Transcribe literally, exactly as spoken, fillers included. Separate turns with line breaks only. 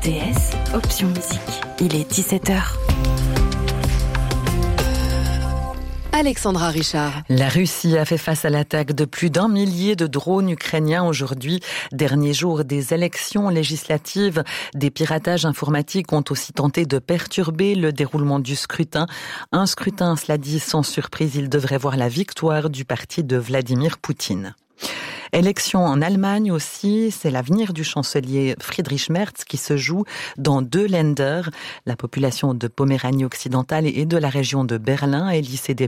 D S, option musique. Il est dix-sept heures.
Alexandra Richard.
La Russie a fait face à l'attaque de plus d'un millier de drones ukrainiens aujourd'hui. Dernier jour des élections législatives. Des piratages informatiques ont aussi tenté de perturber le déroulement du scrutin. Un scrutin, cela dit, sans surprise, il devrait voir la victoire du parti de Vladimir Poutine. Élection en Allemagne aussi, c'est l'avenir du chancelier Friedrich Merz qui se joue dans deux Länder. La population de Poméranie occidentale et de la région de Berlin élit ses